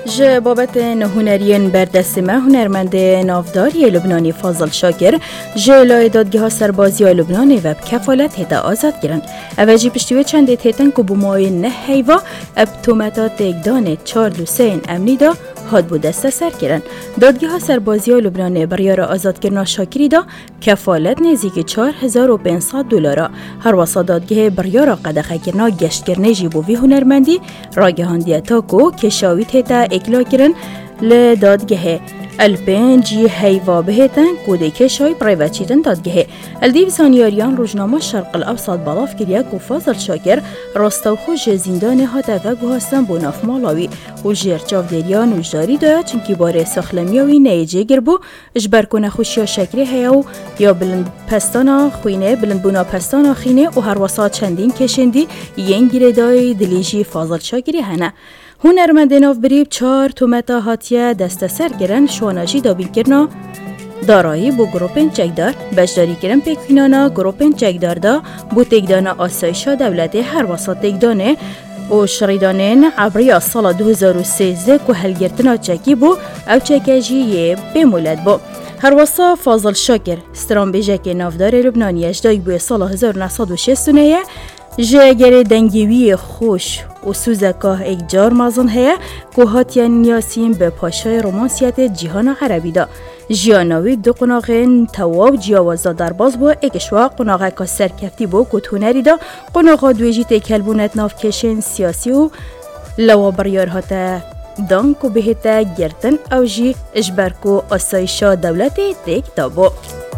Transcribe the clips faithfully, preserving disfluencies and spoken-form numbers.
ج بابت هنرین بردستمه هنرمند نافداری لبنانی فاضل شاکر جلوی دادگاه سربازی لبنان و کفالت هدا آزاد گرن. اوجی پشتیوه چند تیتن که بمای نه حیوا اب تومتات اگدان چار دوسین امنی دا هاد بود دست سر کرن. دادگاه سربازی لبنان بریار آزاد کرنا شاکری دا کفالت نزدیک چهار هزار و پانصد دلار. هر واسه دادگاه بریار قدخه کرنا گشت کرنه جیبوی هنرمندی راگهاندی تاکو کشاویت هدا اکلا کرن ل دادگاه الپنجی حیوا بهتن کوده کشای پرایوت چیدن دادگاه الدیو سانیاریان روزنامه شرق الاوسط بالاف کریا که فاضل شاکر راستوخو زندان هاته و گوهستن بوناف مالاوی و جرچاف دریان وجداری دایا چونکی باره ساخلمیاوی نیجه گربو اجبر کنه خوشیا شکری هیاو یا بلند پستانا خوینه بلند بونا پستانا خینه و هر وسط چندین کشندی ین گردای دلیجی فاضل شاکری هنه هنرمند نافبریب چهار تومتا هاتیه دست سر گرن شواناجی دابین کرنا دارایی بو گروپن چکدار بجداری کرن پیکینانا گروپن چکدار دا بو تکدانا آسایشا دولت هر وسط تکدانه و شریدانین عبری سال دو هزار و سیزده که هلگرتنا چکی بو او چکجی بمولد بو. هر واسه فاضل شاکر استران بیجه که نافدار لبنانی اجدایی بو سال هزار و نهصد و شصت و نه جگر دنگیوی خوش و سوزکاه ایک جار مازن هیا که هاتیان نیاسیم به پاشای رومانسیت جهان عربی دا. جیاناوی دو قناغین تواب جیاوازا در باز با اکشوا قناغه که سرکفتی با کتونری دا قناغا دویجی تکلبونت ناف کشن سیاسی و لوا بریار هاته دانکو بهتا گرتن او جی اجبرکو آسایشا دولت تک دابو.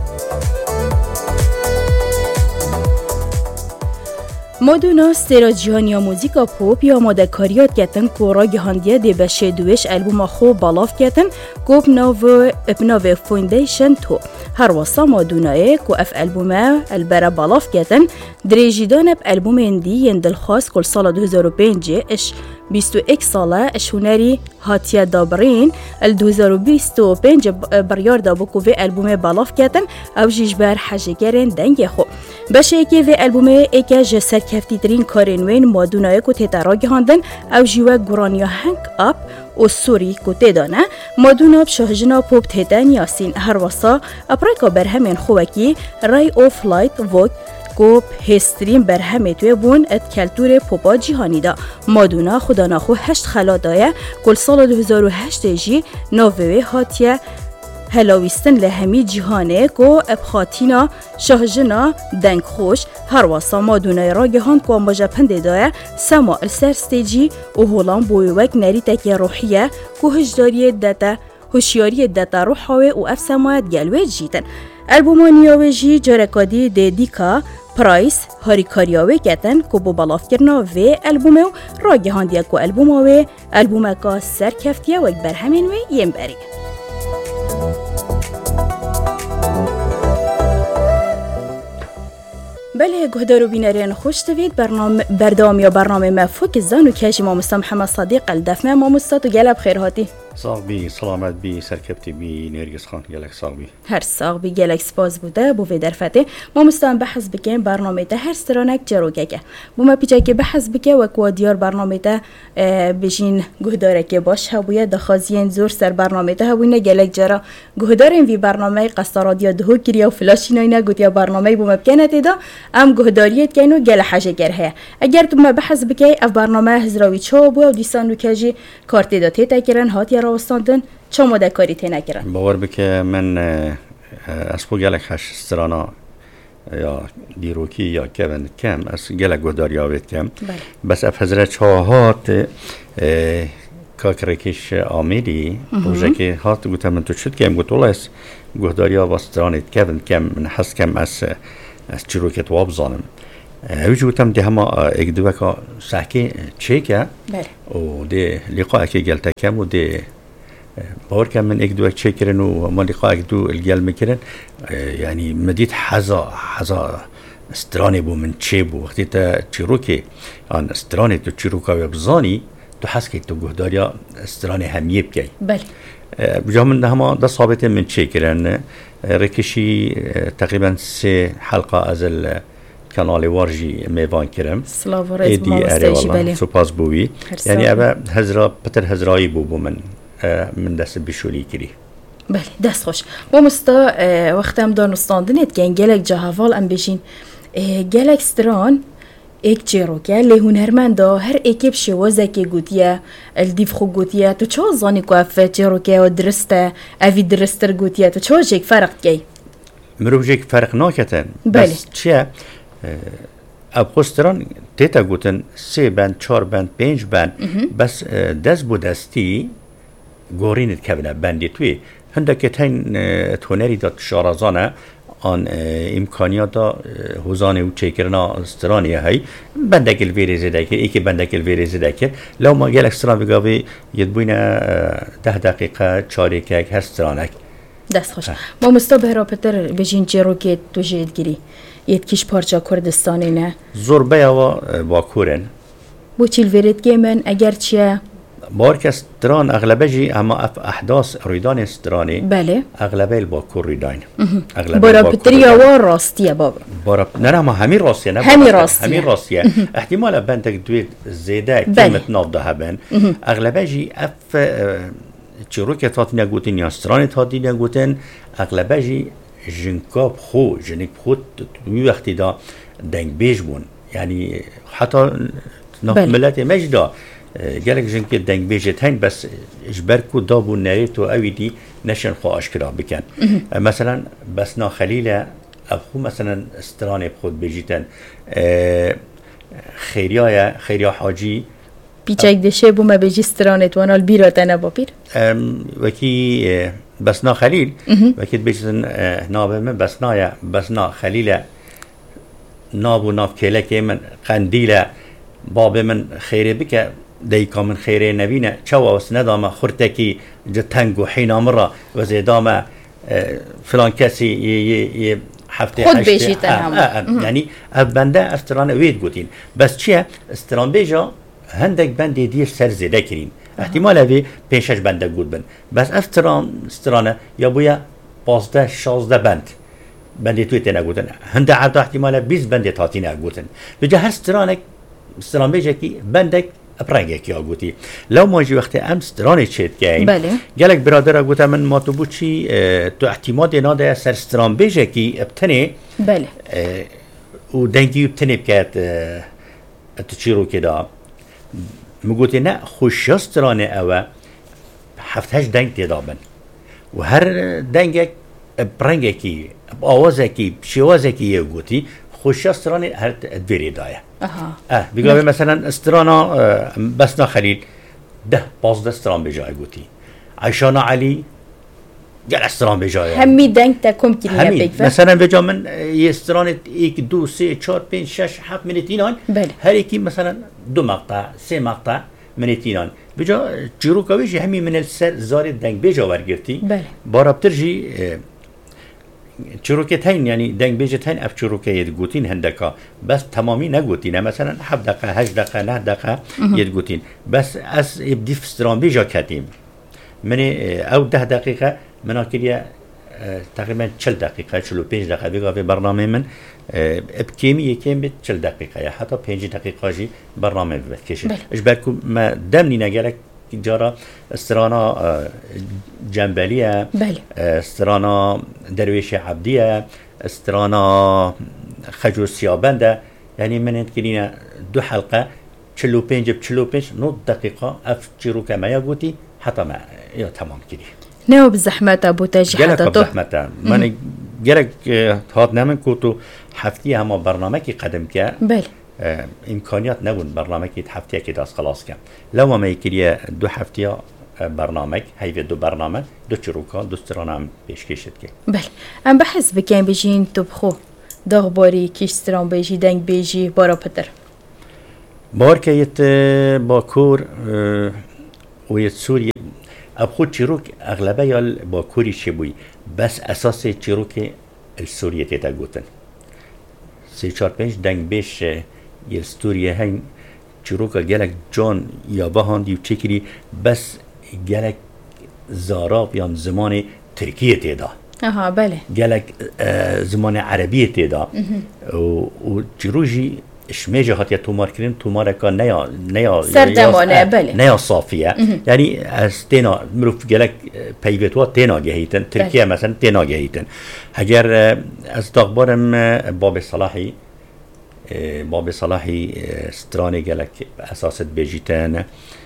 مادونا استراتژیانی موزیکا پاپ یا مادکاریات کتن کورا گهاندیه دی بشه دویش البوم خو بالاف کتن کوب نوو ابناو فوندیشن تو هر واسا مادونای کو اف البومه البرا بالاف کتن دریجیدان اب البوم اندی یندل خاص کل سال دو هزار و پنج اش بیست و یک ساله اشونری هاتیا دابرین ال دو هزار و بیست و پنج بریار دابو کو وی البوم بالاف کتن او جیجبر حجگرن دنگ خو بشه که وی البوم ایکا جسر کفتی ترین کارنوین مادونای کو تترا گهاندن او جیوه گرانیا هنگ اپ و سوری کو تدانه مادونا بشهجنا پوب تدن یاسین هر واسا اپریکا برهمین خوکی رای اوف لایت وک کوب هستریم بر همه توی بون ات کلتور پوپا جهانی دا مادونا خدا ناخو هشت خلا دایه کل سال دو هزار و هشت جی نووی هاتیه هلاویستن لهمی جهانه کو ابخاتینا شهجنا دنگ خوش هر واسا مادونای را گهان کو امباجا پنده دایه سما السر ستیجی و هولان بویوک نری تکی روحیه کو هجداری دتا هوشیاری دتا روحاوی و اف سمایت گلوه جیتن البومانیاوی جی جارکادی دی دیکا پرایس هاری کاریاوی کتن که بو بالاف کرنا وی البومه و را گهاندیه که البومه البومه که سر کفتیه و اکبر همین وی یم بری. بله گهدارو بینارین خوش دوید برنامه بردام یا برنامه مفوک زن و کشی ما مستم محمد صدیق الدفمه ما مستات و گلب خیر هاتی ساق بی سلامت بی سرکبتی بی نرگس خان گلک ساق بی هر ساق بی گلک سپاس بوده بو وی درفته ما مستم بحث بکن برنامه تا هر سرانک جروگه که بو ما پیچه که بحث بکن و کوادیار برنامه تا بجین گهداره که باش هبویه دخازین زور سر برنامه تا هبوینه گلک جرا گهدارین وی برنامه قصد رادیو دهو کریا و فلاشینای نگوت یا برنامه بو مبکنه دا ام گهداریت کنو گل حاجه گره اگر تو ما بحث بکی اف برنامه هزراوی چا بو و دیسان کجی کارت داته تا کرن هات یا راستاندن چا ماده کاری تی نکرن باور بکه من اسپو گلک هش استرانا یا دیروکی یا کون کم از گلک گهداری آوید کم بس اف هزره چاهات کاکرکش آمیری روزه که هات گوتم من تو شد کم گوت والله از گهداری آوا استرانید کون کم من حس کم از از چروکت واب زانم هیچ گفتم ده هم یک دو که سعی چه که و ده لقاء که گلت کم و ده باور کم من یک دو چه کردن و ما لقاء دو الگل میکردن یعنی مدید حذا حذا استرانی بو من چه بو وقتی تا چروکی آن استرانی تو چروکا و بزانی تو حس که تو گهداریا استرانی همیه بکی بله بجا من هم ده ثابت من چه کردن رکشی تقریبا سه حلقه از کانال وارجی میوان کرم سلاو رئیس مامستایی بله سپاس بوی یعنی اوه هزرا پتر هزرایی بو بو من من دست بشولی کری بله دست خوش با مستا وقتم دانستاندنت که گلک جهوال ام بشین گلک ستران ایک چیروکه لی هنرمندا هر ایکیب شوازه که گوتیه الدیف خو گوتیه تو چه زانی که اف چیروکه و درسته اوی درستر گوتیه تو چه جیک فرق کی؟ مروب جیک فرق ناکتن بس چیه ابخوستران تیتا گوتن سه بند چار بند پنج بند بس دست بو دستی گورینت کبنه بندی توی هنده که تین تونری داد شارازانه آن امکانیات حوزانه و چیکرنا استرانی هایی بندکل ویریزه دکه ای که بندکل ویریزه دکه لو ما گل استران بگاوی ید بوینه ده دقیقه چاری که هر استرانک دست خوش ما مستبه را پتر بجین چیرو که تو جید گیری ید کش پارچه کردستانی نه زوربه و با کورن بو چیل ویرید که من اگر چیه بارك استران اغلبه جي اما اف احداث ريدان استراني بله اغلبه الباكور ريدان اغلبه برا بتريا وراستيه بابا برا نرى ما همي راستيه نه همي راستيه همي راستيه احتمال بنتك دويت زيدا كلمه نافده هبن اغلبه جي اف چروك تاتنيا گوتين يا استراني تاتنيا گوتين اغلبه جي جنكاب خو جنك خو وقتی دا دنگ بیش بون يعني حتى نقملات مجدا گلک جنکی دنگ بیجت هن بس اجبر کو دابو نریت و اویدی نشن خو اشکرا بکن مثلا بس نا خلیله ابخو مثلا استران خود بیجیتن خیریای خیریا حاجی بیچک دشه بو ما بیجی استرانت وانا البیراتنه بابیر وکی بس نا خلیل وکی بیجتن نابه من بس نایا بس نا خلیله نابو ناف کله که من قندیله باب من خیره بکه دیکا من خیره نبینه چواس ندامه خورتکی جتنگ و حین امره و زیدامه فلان کسی یه هفته خود بیشیتن همون یعنی بنده استران وید گوتین بس چیه استران بیجا هندک بنده دیر سر زیده کرین احتمال اوی پیشش بنده گود بند بس استران استرانه یا بویا پازده شازده بند بنده توی تینه گوتن هنده عدا احتمال بیز بنده تاتینه گوتن بجا هر استرانه استران بیجا کی بندک اپرنگه کی آگوتی لو ماجی وقتی ام استرانی چید که بله گلک برادر آگوتا من ما تو بوچی تو احتماد ناده سر استران بیجا کی ابتنه بله و دنگی ابتنه بکت تو چی رو که دا مگوتی نه خوش استرانه اوه هفتهش دنگ تیدابن و هر دنگک اپرنگه کی آوازه کی شوازه کی یه گوتی خوش استرانه هر دویری دایه آها اه بگاوه مثلا استرانا بسنا خلیل ده پازده استران بجای گوتی عیشانا علی گل استران بجای همی دنگ تا کم کنیه بگفه مثلا بجا من یه استران ایک دو سه چار پنج شش هفت منتینان بله هر ایکی مثلا دو مقطع سه مقطع منتینان بجا جروکاویجی همی من السر زار دنگ بجا ورگرتی بله بارابتر جی چروکه تاین یعنی دنگ بیجه تاین اف چروکه ید گوتین هندکا بس تمامی نگوتینه مثلا هفت دقیقه هشت دقیقه نه دقیقه ید گوتین بس از ابدی فستران بیجا کتیم من او ده دقیقه منا کلیه تقریبا چل دقیقه چلو پنج دقیقه بگاه به برنامه من ابکیمی یکیم بید چل دقیقه یا حتی پنج دقیقه جی برنامه بید کشید اش برکو ما دمنی نگرک جارا استرانا جنبلیه بله استرانا درویش عبدیه استرانا خجو سیابنده یعنی من انتکلینا دو حلقه چلو پنج بچلو پنج نو دقیقه اف چیرو که ما یگوتی حتی ما یا تمام کلی نو بزحمت ابو تاجی حتی تو گلک بزحمت من گلک هات نمن کوتو هفتی همه برنامه که قدم که بله امکانیات نبود برنامه که هفته که دست خلاص کم لو ما یکیه دو هفته برنامه هیوی دو برنامه دو چروکا دو سترانه هم پیش کشید که بله ام بحث بکن بجین تو بخو داغباری کش ستران بیجی دنگ بیجی بارا پتر بار که یت باکور و یت سوری اب خود چروک اغلبه یا باکوری چه بوی بس اساس چروک السوریه تیتا گوتن سی چار پنج دنگ بیش یه ستوریه هنگ چروکا گلک جان یا بهاندی و چکری بس گلک زاراب یا زمان ترکیه تیدا آها بله گلک زمان عربی تیدا و و چروجی شمیجه هات یا تومار کردن تومار که نیا نیا سردمانه بله نیا صافیه یعنی از تینا مروف گلک پیوتوا تینا گهیتن ترکیه مثلا تینا گهیتن اگر از داغبارم باب صلاحی باب صلاحی ستران گلک اساست بجیتن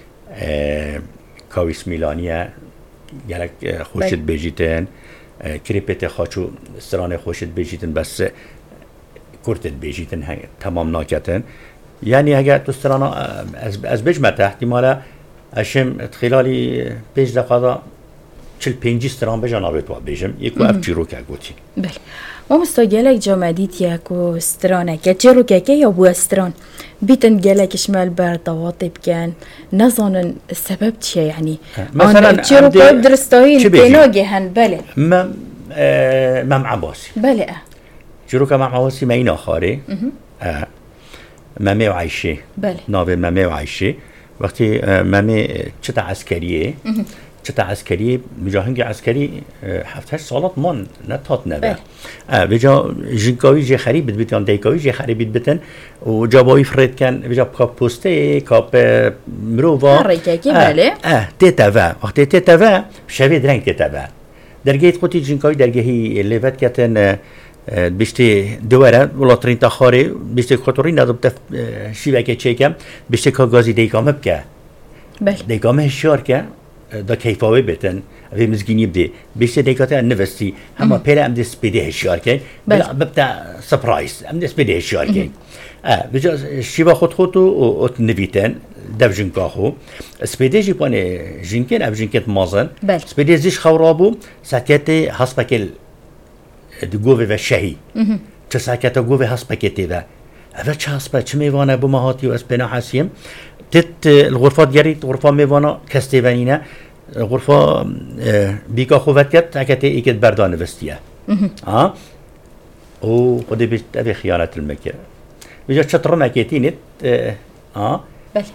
کاویس میلانیه گلک خوشت بجیتن کریپت خاچو ستران خوشت بجیتن بس کرتت بجیتن تمام ناکتن یعنی اگر تو ستران از از بجمت احتمالا اشم خلالی پیش دقیقه چل پنجی ستران بجان آبید و بجم یکو اف چیرو که گوتی بله ما مستقلک جامدیت یکو سترانه که چیرو که که یا بو استران بیتن گلک شمال بر دواتب کن نزانن سبب چیه یعنی مثلا چیرو که درستایی تناگه هن بله مم مم عباسی بله چیرو که مم عباسی ما این آخاره ممه و عیشه بله ناوه ممه و عیشه وقتی ممه چتا عسکریه چتا عسکری مجاهنگ عسکری هفت هشت سالات من نتات نبه وجا جنکاوی جه خریب بید بیتن دیکاوی جه خریب بید بیتن و جابایی فرید کن وجا کاب پوسته کاب مروفا حرکه بله اه تیتا و وقتی تیتا و شوید رنگ تیتا و درگیت خودی جنکاوی درگیهی لیفت کتن بیشتر دوره ولاترین تخاری بیشتر خطری نداشت شیوه که چیکم بیشتر کاغذی دیکامه بکه بله دیکامه شار که دا کیفاوی بتن و مزگینی بده بیشتر دیکاته نوستی اما پیله ام دست بیده شار که بلا ببتا سپرایز ام دست بیده شار که آه بجا شیوه خود خودو ات نویتن دو جنکاهو سپیده جی پانه جنکن اب جنکت مازن سپیده زیش خورابو سکت هسپکل گوه و شهی چه ساکت گوه هسپکتی و اول چه هسپه چه میوانه بو مهاتی و اسپنا حسیم تت الغرفات گرید غرفه میوانا کستی ونینه غرفه بیکا خوبت کرد تاکت ایکت بردان وستیه آه او خودی بیشت ابی خیانت المکر بجا چطر مکیتینت آه بله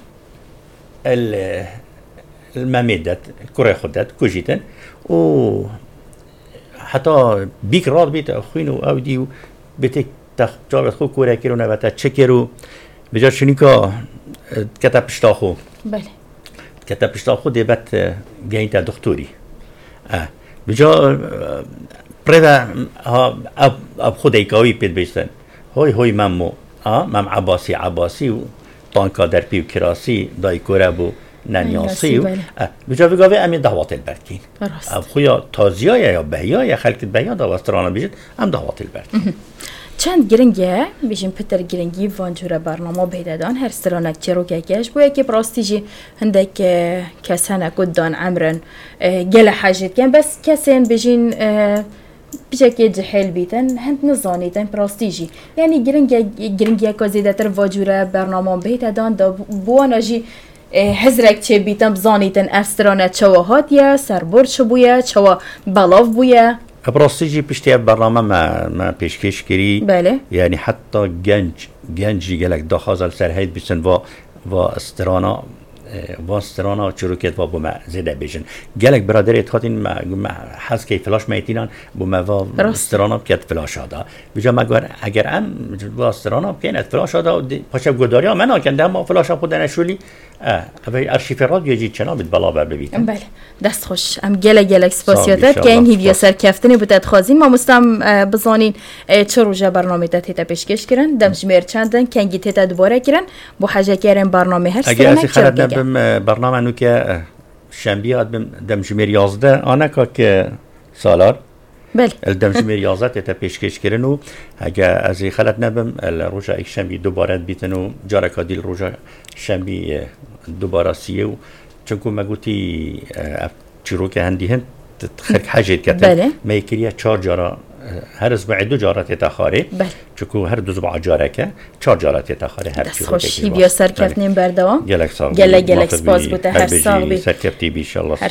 الممدت کره خودت کجیتن و حتی بیک راد بیت خوینو او دیو بیت تجارت خو کوره کرو نبته چکرو بجا شنیکا کتاب پشتاخو بله کتاب پشتاخو دیبت گینت دکتری اه بجا پردا اب اب خودی کاوی پید بیشتن هوی هوی ممو آه مم عباسی عباسی و تانکا در پیو کراسی دای کوره بو ننیاسی و بجا بگاوی امین دعوات البرکین اب خویا تازیای یا بهیا یا خلقت بهیا داوسترانا بیشت هم دعوات البرکین چند گرنگه بیشیم پتر گرنگی وانجور برنامه بیدادان هر سرانک چرو که کش بویا که براستیجی هندک کسانه کدان عمرن گل حاجت کن بس کسین بیشین بیشتر که جهل بیتن هند نزانیدن براستیجی یعنی گرنگه گرنگه که زیادتر وانجور برنامه بیدادان دا بوانجی هزرک چه بیتم زانیدن استرانه چوا هاتیه سربرد چه بویا چوا بلاف بویا براستی پشتی برنامه ما ما پیشکش کری بله یعنی حتی گنج گنجی گلک داخل سرهید بیشتن و و استرانا و استرانا چروکت و بوم زده بیشن گلک برادری اتخاطین ما حس کی فلاش میتینن بوم و استرانا بکت فلاش هادا بجا مگر اگر ام و استرانا بکنه فلاش هادا پاش گوداریا من کنده ما فلاش خود نشولی اوی ارشیفرات یجی چنا بید بالا بر ببیتن بله دست خوش ام گله گلک سپاسیاتت که این هیویا سرکفتنی بودت خوازین ما مستم بزانین چه روژه برنامه تا تیتا پیشکش کرن دم جمیر چندن کنگی تیتا دوباره کرن با حاجه کرن برنامه هر اگه اسی خرد نبم برنامه نو که شنبی هاد بم دم جمیر یازده آنه که سالار بله الدم جمیر یازده تیتا پیشکش کرن و اگه ازی خلط نبم روژه ایک شنبی دوباره بیتن و جارکا دیل روژه شنبی دوباره سیه و چونکو مگوتی چیرو که هندی هند خرک حاجت کتن بله ما یکریه چهار جارا هر اسبوع دو جارات تاخاره بله چونکو هر دو اسبوع جاره که چهار جارات تاخاره هر دست خوش هیویا سرکفتنیم بردوام گلک سال گلک گلک سپاس بوده هر سال بی سرکفتی بی ان شاء الله